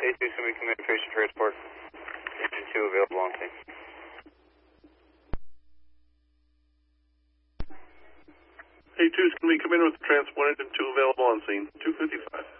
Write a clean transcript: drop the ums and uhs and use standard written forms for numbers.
A2 is going to be committed to patient transport. Engine 2 available on scene. A2 is going to be committed with the transport engine 2 available on scene. 255.